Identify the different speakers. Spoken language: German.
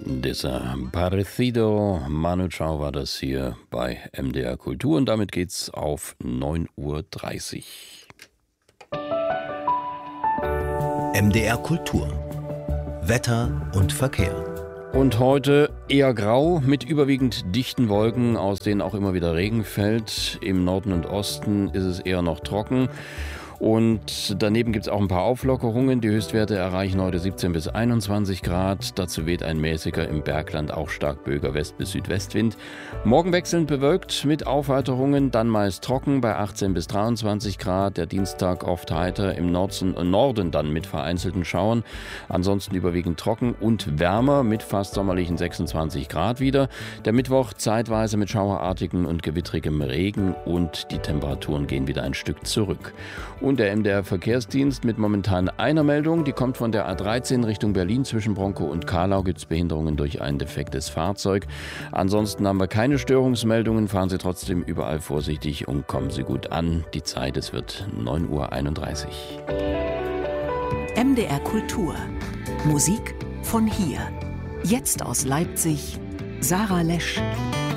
Speaker 1: Dieser Parecido Manu Chao war das hier bei MDR Kultur und damit geht's auf 9:30 Uhr.
Speaker 2: MDR Kultur. Wetter und Verkehr.
Speaker 1: Und heute eher grau mit überwiegend dichten Wolken, aus denen auch immer wieder Regen fällt. Im Norden und Osten ist es eher noch trocken. Und daneben gibt es auch ein paar Auflockerungen. Die Höchstwerte erreichen heute 17 bis 21 Grad. Dazu weht ein mäßiger, im Bergland auch stark böiger West- bis Südwestwind. Morgen wechselnd bewölkt mit Aufheiterungen, dann meist trocken bei 18 bis 23 Grad. Der Dienstag oft heiter, im Norden dann mit vereinzelten Schauern. Ansonsten überwiegend trocken und wärmer mit fast sommerlichen 26 Grad wieder. Der Mittwoch zeitweise mit schauerartigem und gewittrigem Regen und die Temperaturen gehen wieder ein Stück zurück. Und der MDR-Verkehrsdienst mit momentan einer Meldung, die kommt von der A13 Richtung Berlin. Zwischen Bronkow und Kahlau gibt es Behinderungen durch ein defektes Fahrzeug. Ansonsten haben wir keine Störungsmeldungen, fahren Sie trotzdem überall vorsichtig und kommen Sie gut an. Die Zeit, es wird 9:31 Uhr.
Speaker 3: MDR Kultur. Musik von hier. Jetzt aus Leipzig, Sarah Lesch.